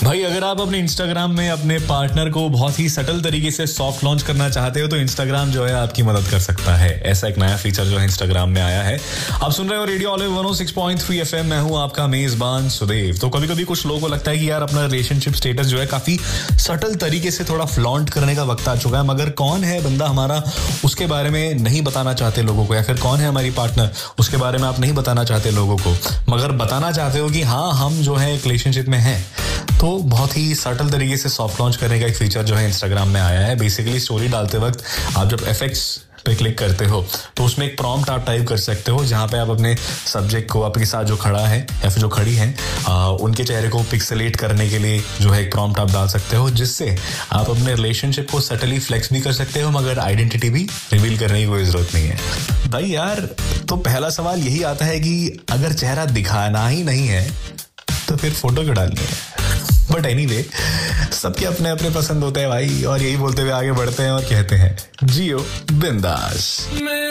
भाई अगर आप अपने इंस्टाग्राम में अपने पार्टनर को बहुत ही सटल तरीके से सॉफ्ट लॉन्च करना चाहते हो तो इंस्टाग्राम जो है आपकी मदद कर सकता है। ऐसा एक नया फीचर जो है इंस्टाग्राम में आया है। आप सुन रहे हो रेडियो ऑलिव 106.3 FM। मैं हूं आपका मेजबान सुदेव। तो कभी कभी कुछ लोगों को लगता है कि यार अपना रिलेशनशिप स्टेटस जो है काफी सटल तरीके से थोड़ा फ्लॉन्ट करने का वक्त आ चुका है, मगर कौन है बंदा हमारा उसके बारे में नहीं बताना चाहते लोगों को, या फिर कौन है हमारी पार्टनर उसके बारे में आप नहीं बताना चाहते लोगों को, मगर बताना चाहते हो कि हाँ हम जो है एक रिलेशनशिप में हैं। तो बहुत ही सटल तरीके से सॉफ्ट लॉन्च करने का एक फीचर जो है इंस्टाग्राम में आया है। बेसिकली स्टोरी डालते वक्त आप जब इफेक्ट्स पे क्लिक करते हो तो उसमें एक प्रॉम्प्ट आप टाइप कर सकते हो, जहां पे आप अपने सब्जेक्ट को, आपके साथ जो खड़ा है या फिर जो खड़ी है, उनके चेहरे को पिक्सेलेट करने के लिए जो है एक प्रॉम्प्ट आप डाल सकते हो, जिससे आप अपने रिलेशनशिप को सटली फ्लेक्स भी कर सकते हो, मगर आइडेंटिटी भी रिवील करने की कोई जरूरत नहीं है। भाई यार तो पहला सवाल यही आता है कि अगर चेहरा दिखाना ही नहीं है तो फिर फोटो क्यों डालनी है। बट एनीवे, सबके अपने अपने पसंद होते हैं भाई, और यही बोलते हुए आगे बढ़ते हैं और कहते हैं जियो बिंदास।